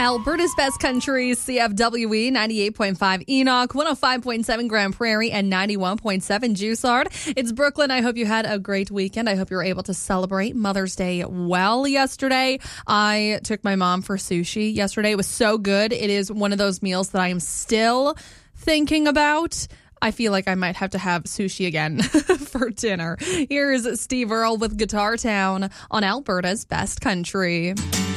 Alberta's Best Country, CFWE, 98.5 Enoch, 105.7 Grand Prairie, and 91.7 Jussard. It's Brooklyn. I hope you had a great weekend. I hope you were able to celebrate Mother's Day well yesterday. I took my mom for sushi yesterday. It was so good. It is one of those meals that I am still thinking about. I feel like I might have to have sushi again for dinner. Here's Steve Earle with Guitar Town on Alberta's Best Country.